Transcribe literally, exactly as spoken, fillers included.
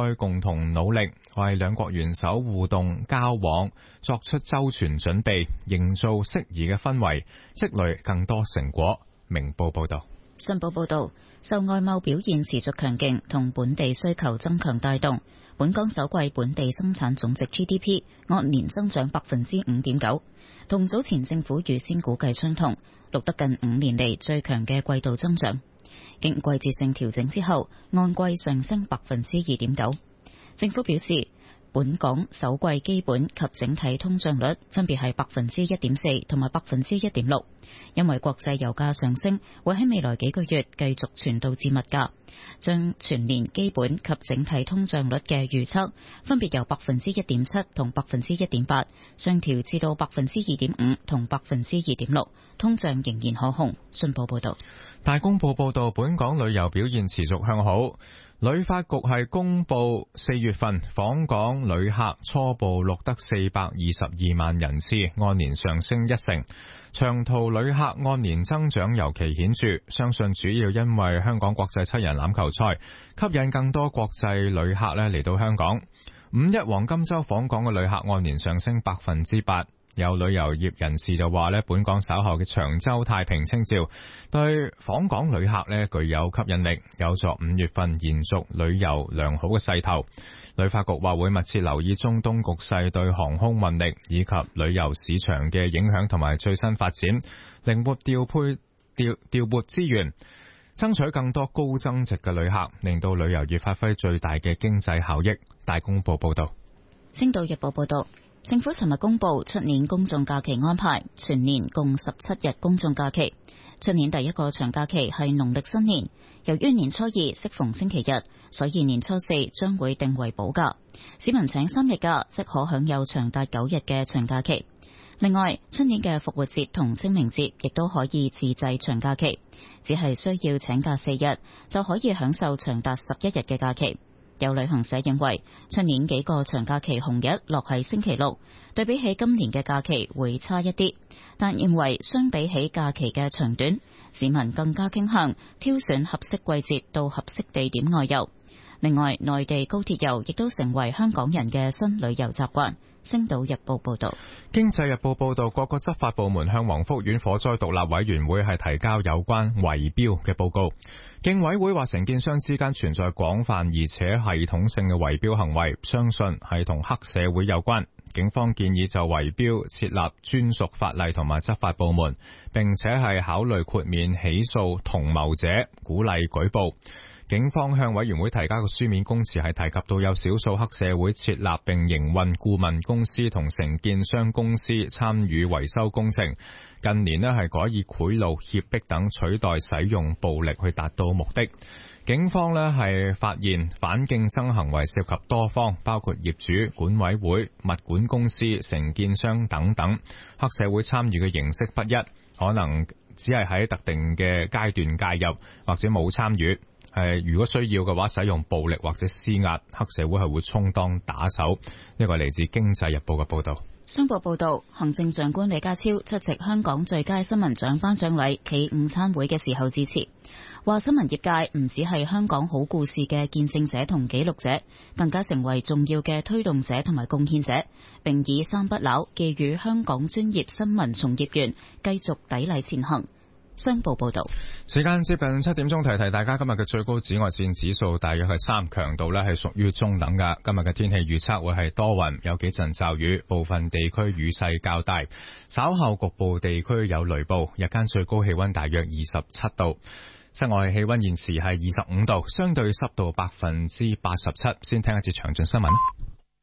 該共同努力，為兩國元首互動交往作出周全準備，營造適宜嘅氛圍，積累更多成果。明報報道。 信報報道，受外貿表現持續強勁同本地需求增強帶動，本港首季本地生產總值 G D P 按年增長百分之五點九，同早前政府預先估計相同，錄得近五年嚟最強嘅季度增長。經季節性調整之後，按季上升百分之二點九。政府表示，本港首季基本及整體通脹率分別係百分之一點四同埋百分之一點六，因為國際油價上升會喺未來幾個月繼續傳導至物價，將全年基本及整體通脹率嘅預測分別由百分之一點七同百分之一點八上調至到百分之二點五同百分之二點六，通脹仍然可控。信報報道。 大公報報道，本港旅遊表現持續向好。旅發局係公布四月份訪港旅客初步錄得四百二十二萬人次，按年上升一成。長途旅客按年增長尤其顯著，相信主要因為香港國際七人欖球賽吸引更多國際旅客咧嚟到香港。五一黃金週訪港嘅旅客按年上升百分之八。有旅遊業人士就話咧，本港稍後嘅長洲太平清醮對訪港旅客咧具有吸引力，有助五月份延續旅遊良好嘅勢頭。旅發局話會密切留意中東局勢對航空運力以及旅遊市場嘅影響同埋最新發展，靈活調配調調撥資源，爭取更多高增值嘅旅客，令到旅遊業發揮最大嘅經濟效益。大公報報道。 星島日報報道。政府尋日公布出年公眾假期安排，全年共十七日公眾假期。出年第一個長假期係農曆新年，由於年初二適逢星期日，所以年初四將會定為補假。市民請三日假，即可享有長達九日嘅長假期。另外，出年嘅復活節同清明節亦都可以自製長假期，只係需要請假四日就可以享受長達十一日嘅假期。有旅行社認為，出年幾個長假期紅日落喺星期六，對比起今年嘅假期會差一啲，但認為相比起假期嘅長短，市民更加傾向挑選合適季節到合適地點外遊。另外，內地高鐵遊亦都成為香港人嘅新旅遊習慣。星島日報報道。 經濟日報報道，各個執法部門向黃福苑火災獨立委員會係提交有關圍標嘅報告。競委會話承建商之間存在廣泛而且系統性嘅圍標行為，相信係同黑社會有關。警方建議就圍標設立專屬法例同埋執法部門，並且係考慮豁免起訴同謀者，鼓勵舉報。警方向委員會提交嘅書面公詞係提及到有少數黑社會設立並營運顧問公司同承建商公司參與維修工程，近年呢係改以賄賂、脅迫等取代使用暴力去達到目的。警方呢係發現反競爭行為涉及多方，包括業主、管委會、物管公司、承建商等等，黑社會參與嘅形式不一，可能只係喺特定嘅階段介入，或者冇參與。係如果需要嘅話，使用暴力或者施壓，黑社會係會充當打手。呢個嚟自《經濟日報》嘅報道。 商報報道，行政長官李家超出席香港最佳新聞獎頒獎禮暨午餐會嘅時候致辭，話新聞業界唔只係香港好故事嘅見證者同記錄者，更加成為重要嘅推動者同埋貢獻者，並以三不朽寄予香港專業新聞從業員繼續砥礪前行。商報報道。 時間接近七點鐘，提提大家今日嘅最高紫外線指數大約係三，強度呢係屬於中等噶。今日嘅天氣預測會係多雲，有幾陣驟雨，部分地區雨勢較大，稍後局部地區有雷暴。日間最高氣溫大約二十七度，室外氣溫現時係二十五度，相對濕度百分之八十七。先聽一節詳盡新聞。